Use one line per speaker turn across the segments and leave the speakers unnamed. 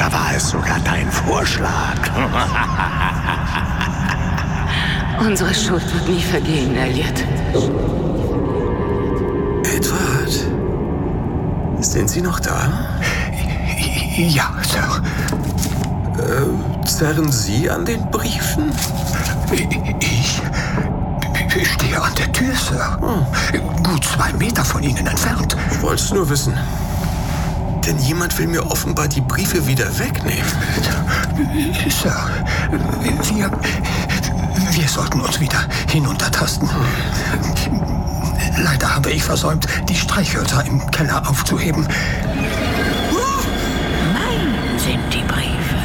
Oder war es sogar dein Vorschlag?
Unsere Schuld wird nie vergehen, Elliot.
Edward? Sind Sie noch da?
Ja, Sir.
Zerren Sie an den Briefen?
Ich stehe an der Tür, Sir. Gut 2 Meter von Ihnen entfernt.
Ich wollte es nur wissen. Denn jemand will mir offenbar die Briefe wieder wegnehmen.
Sir, wir sollten uns wieder hinuntertasten. Leider habe ich versäumt, die Streichhölzer im Keller aufzuheben.
Mein sind die Briefe.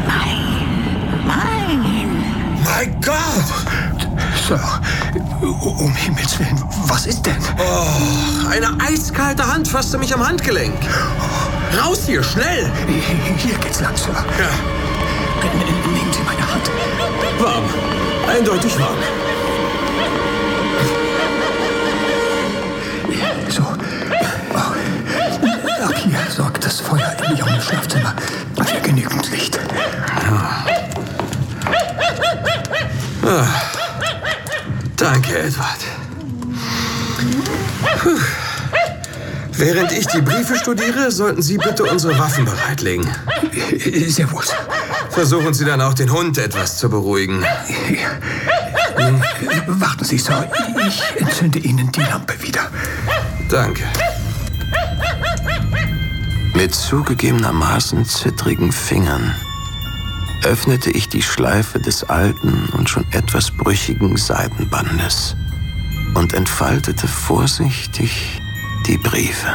Mein.
Mein Gott!
Sir, um Himmels Willen, was ist denn?
Oh, eine eiskalte Hand fasste mich am Handgelenk. Raus hier, schnell!
Hier geht's lang, Sir.
Ja.
Nehmen Sie meine Hand.
Warm. Eindeutig warm.
So. Ab hier sorgt das Feuer im jungen Schlafzimmer für genügend Licht.
Danke, Edward. Puh. Während ich die Briefe studiere, sollten Sie bitte unsere Waffen bereitlegen.
Sehr wohl.
Versuchen Sie dann auch den Hund etwas zu beruhigen.
Warten Sie, Sir. Ich entzünde Ihnen die Lampe wieder.
Danke. Mit zugegebenermaßen zittrigen Fingern öffnete ich die Schleife des alten und schon etwas brüchigen Seidenbandes und entfaltete vorsichtig die Briefe.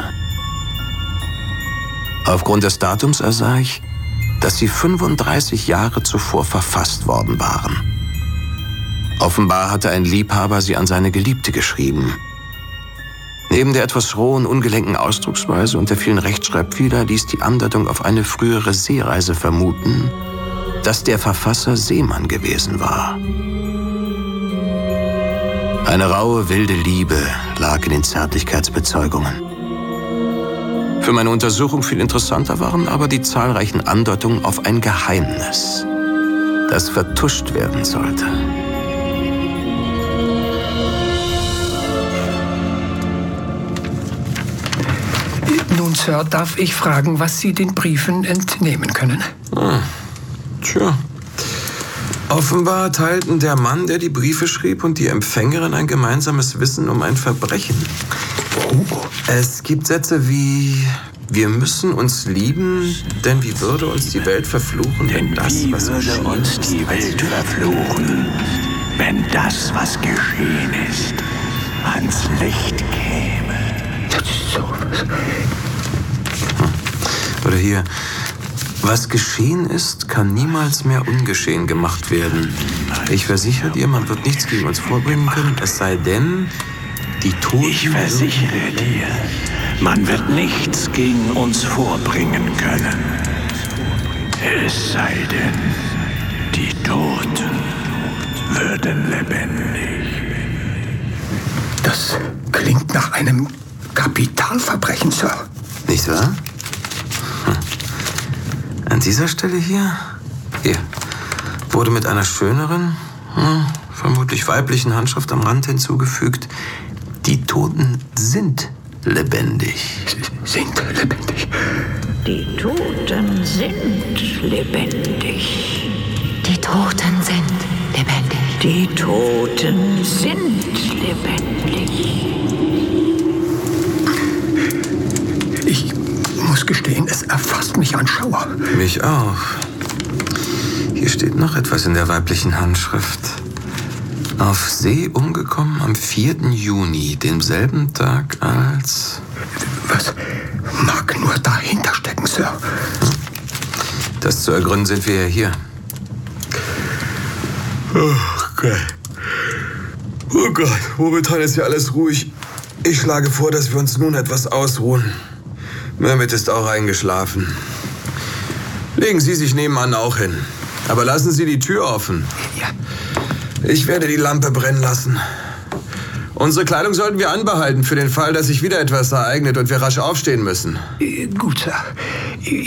Aufgrund des Datums ersah ich, dass sie 35 Jahre zuvor verfasst worden waren. Offenbar hatte ein Liebhaber sie an seine Geliebte geschrieben. Neben der etwas rohen, ungelenken Ausdrucksweise und der vielen Rechtschreibfehler ließ die Andeutung auf eine frühere Seereise vermuten, dass der Verfasser Seemann gewesen war. Eine raue, wilde Liebe lag in den Zärtlichkeitsbezeugungen. Für meine Untersuchung viel interessanter waren aber die zahlreichen Andeutungen auf ein Geheimnis, das vertuscht werden sollte.
Nun, Sir, darf ich fragen, was Sie den Briefen entnehmen können?
Tja. Offenbar teilten der Mann, der die Briefe schrieb, und die Empfängerin ein gemeinsames Wissen um ein Verbrechen. Es gibt Sätze wie: Wir müssen uns lieben, denn wie würde uns die Welt verfluchen, wenn das, was
würde uns die Welt verfluchen, wenn das, was geschehen ist, ans Licht käme.
Oder hier: Was geschehen ist, kann niemals mehr ungeschehen gemacht werden. Ich versichere dir, man wird nichts gegen uns vorbringen können, es sei denn, die Toten...
Ich versichere dir, man wird nichts gegen uns vorbringen können. Es sei denn, die Toten würden lebendig.
Das klingt nach einem Kapitalverbrechen, Sir.
Nicht wahr? An dieser Stelle hier wurde mit einer schöneren, vermutlich weiblichen Handschrift am Rand hinzugefügt: Die Toten sind lebendig.
Sind lebendig.
Die Toten sind lebendig.
Die Toten sind lebendig.
Die Toten sind lebendig.
Ich muss gestehen, es erfasst mich ein Schauer.
Mich auch. Hier steht noch etwas in der weiblichen Handschrift. Auf See umgekommen am 4. Juni, demselben Tag als...
Was mag nur dahinter stecken, Sir?
Das zu ergründen sind wir ja hier. Okay. Oh Gott, momentan ist ja alles ruhig. Ich schlage vor, dass wir uns nun etwas ausruhen. Mehmet ist auch eingeschlafen. Legen Sie sich nebenan auch hin. Aber lassen Sie die Tür offen.
Ja.
Ich werde die Lampe brennen lassen. Unsere Kleidung sollten wir anbehalten für den Fall, dass sich wieder etwas ereignet und wir rasch aufstehen müssen.
Gut, Sir.